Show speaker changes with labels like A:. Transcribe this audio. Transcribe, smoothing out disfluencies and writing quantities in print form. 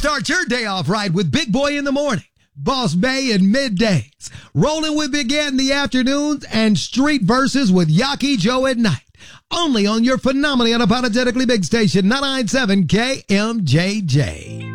A: Start your day off right with Big Boy in the morning, Boss Bay in middays, Rolling with Big Ed in the afternoons, and Street Verses with Yaki Joe at night. Only on your phenomenally unapologetically big station, 997 KMJJ.